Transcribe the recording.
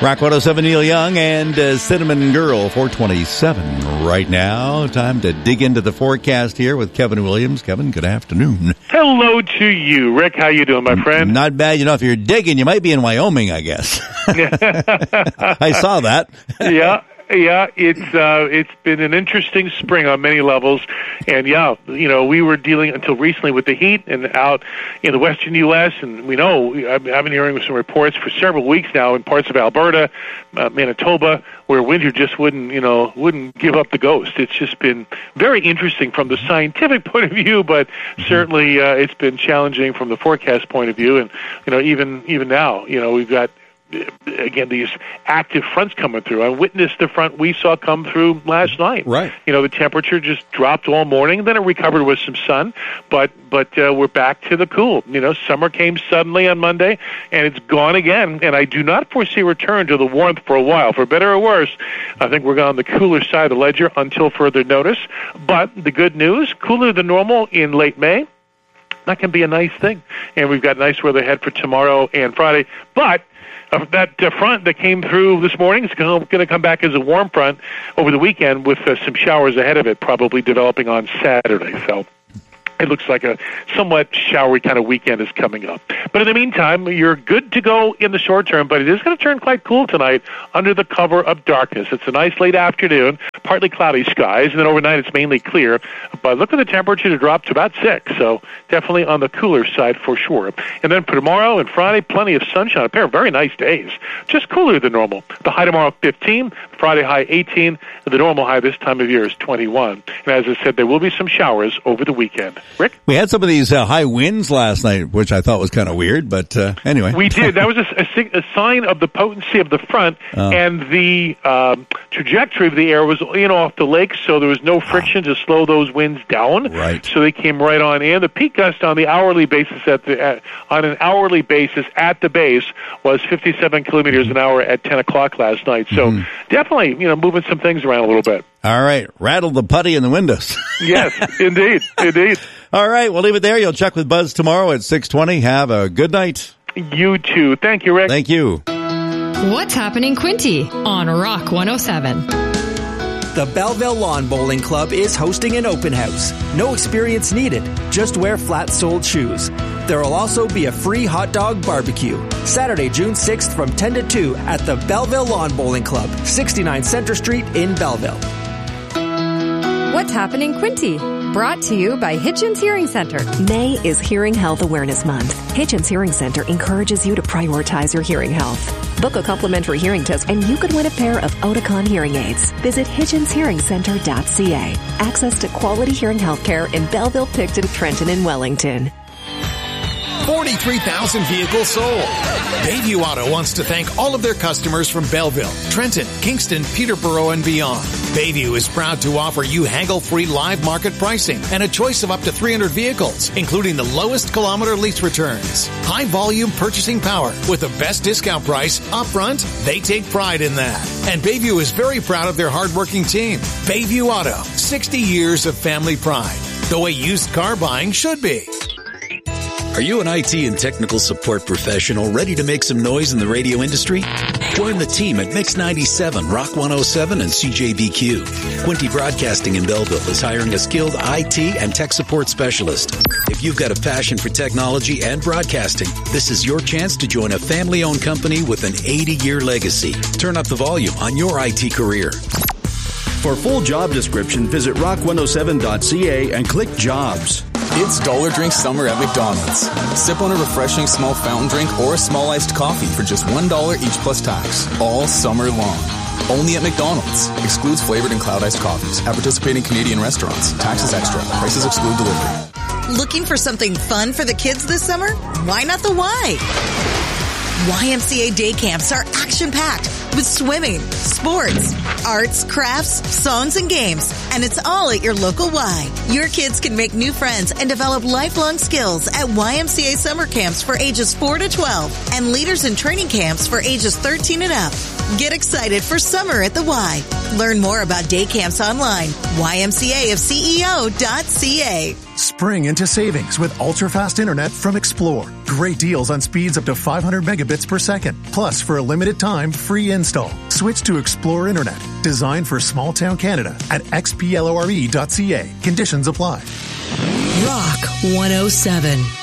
Rock 107, Neil Young and Cinnamon Girl, 427 right now. Time to dig into the forecast here with Kevin Williams. Kevin, good afternoon. Hello to you, Rick. How you doing, my friend? Not bad. You know, if you're digging, you might be in Wyoming, I guess. I saw that. Yeah, it's been an interesting spring on many levels, and we were dealing until recently with the heat and out in the western U.S. and we know I've been hearing some reports for several weeks now in parts of Alberta, Manitoba, where winter just wouldn't give up the ghost. It's just been very interesting from the scientific point of view, but certainly it's been challenging from the forecast point of view, and even now, we've got again these active fronts coming through. I witnessed the front we saw come through last night. Right. The temperature just dropped all morning, then it recovered with some sun, but we're back to the cool. Summer came suddenly on Monday, and it's gone again, and I do not foresee a return to the warmth for a while. For better or worse, I think we're on the cooler side of the ledger until further notice. But the good news, cooler than normal in late May. That can be a nice thing, and we've got nice weather ahead for tomorrow and Friday, but that front that came through this morning is going to come back as a warm front over the weekend with some showers ahead of it, probably developing on Saturday. So it looks like a somewhat showery kind of weekend is coming up. But in the meantime, you're good to go in the short term, but it is going to turn quite cool tonight under the cover of darkness. It's a nice late afternoon, partly cloudy skies, and then overnight it's mainly clear. But look at the temperature to drop to about 6, so definitely on the cooler side for sure. And then for tomorrow and Friday, plenty of sunshine, a pair of very nice days, just cooler than normal. The high tomorrow, 15, Friday high, 18, and the normal high this time of year is 21. And as I said, there will be some showers over the weekend. Rick? We had some of these high winds last night, which I thought was kind of weird, but anyway. We did. That was a sign of the potency of the front, and the trajectory of the air was off the lake, so there was no friction to slow those winds down. Right. So they came right on in. The peak gust on the hourly basis at the base was 57 kilometers an hour at 10 o'clock last night. So definitely, moving some things around a little bit. All right. Rattle the putty in the windows. Yes, indeed. All right. We'll leave it there. You'll check with Buzz tomorrow at 6:20. Have a good night. You too. Thank you, Rick. Thank you. What's happening, Quinty, on Rock 107? The Belleville Lawn Bowling Club is hosting an open house. No experience needed. Just wear flat-soled shoes. There will also be a free hot dog barbecue. Saturday, June 6th from 10 to 2 at the Belleville Lawn Bowling Club, 69 Center Street in Belleville. What's happening, Quinty? Brought to you by Hitchens Hearing Center. May is Hearing Health Awareness Month. Hitchens Hearing Center encourages you to prioritize your hearing health. Book a complimentary hearing test and you could win a pair of Oticon hearing aids. Visit hitchenshearingcenter.ca. Access to quality hearing health care in Belleville, Picton, Trenton, and Wellington. 43,000 vehicles sold. Bayview Auto wants to thank all of their customers from Belleville, Trenton, Kingston, Peterborough, and beyond. Bayview is proud to offer you haggle-free live market pricing and a choice of up to 300 vehicles, including the lowest kilometer lease returns. High volume purchasing power with the best discount price upfront. They take pride in that. And Bayview is very proud of their hardworking team. Bayview Auto, 60 years of family pride. The way used car buying should be. Are you an IT and technical support professional ready to make some noise in the radio industry? Join the team at Mix 97, Rock 107, and CJBQ. Quinty Broadcasting in Belleville is hiring a skilled IT and tech support specialist. If you've got a passion for technology and broadcasting, this is your chance to join a family-owned company with an 80-year legacy. Turn up the volume on your IT career. For full job description, visit rock107.ca and click Jobs. It's Dollar Drink Summer at McDonald's. Sip on a refreshing small fountain drink or a small iced coffee for just $1 each plus tax, all summer long. Only at McDonald's. Excludes flavored and cloud iced coffees. At participating Canadian restaurants. Taxes extra. Prices exclude delivery. Looking for something fun for the kids this summer? Why not the Y? YMCA day camps are action-packed with swimming, sports, arts, crafts, songs, and games. And it's all at your local Y. Your kids can make new friends and develop lifelong skills at YMCA summer camps for ages 4 to 12 and leaders in training camps for ages 13 and up. Get excited for summer at the Y. Learn more about day camps online. YMCAofCEO.ca. Spring into savings with ultra-fast internet from Explore. Great deals on speeds up to 500 megabits per second. Plus, for a limited time, free install. Switch to Explore Internet. Designed for small-town Canada at xplore.ca. Conditions apply. Rock 107.